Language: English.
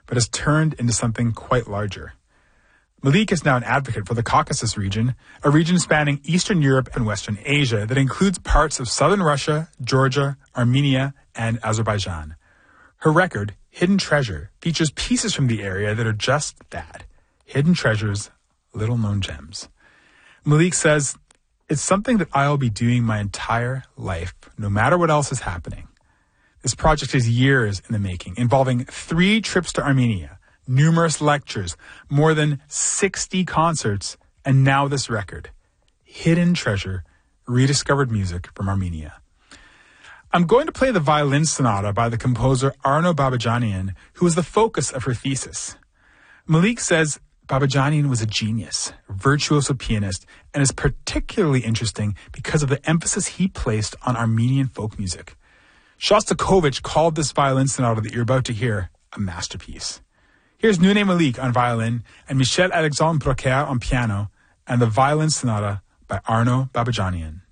but has turned into something quite larger. Malik is now an advocate for the Caucasus region, a region spanning Eastern Europe and Western Asia that includes parts of southern Russia, Georgia, Armenia, and Azerbaijan. Her record, Hidden Treasure, features pieces from the area that are just that, hidden treasures, little-known gems. Malik says, "It's something that I'll be doing my entire life, no matter what else is happening." This project is years in the making, involving 3 trips to Armenia, numerous lectures, more than 60 concerts, and now this record, Hidden Treasure, rediscovered music from Armenia. I'm going to play the violin sonata by the composer Arno Babajanian, who was the focus of her thesis. Malik says Babajanian was a genius, virtuoso pianist, and is particularly interesting because of the emphasis he placed on Armenian folk music. Shostakovich called this violin sonata that you're about to hear a masterpiece. Here's Nune Malik on violin and Michel-Alexandre Brocaire on piano, and the violin sonata by Arno Babajanian.